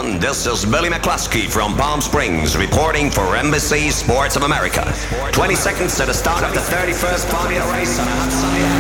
gentlemen, this is Billy McCluskey from Palm Springs reporting for NBC Sports of America. 20 seconds to the start of the 31st Formula race on a hot sunny day.